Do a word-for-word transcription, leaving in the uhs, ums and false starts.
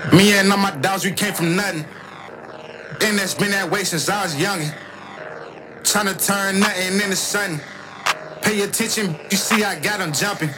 Me and all my dogs, we came from nothing. And that's been that way since I was youngin'. Tryna turn nothing into something. Pay attention, you see I got 'em jumping.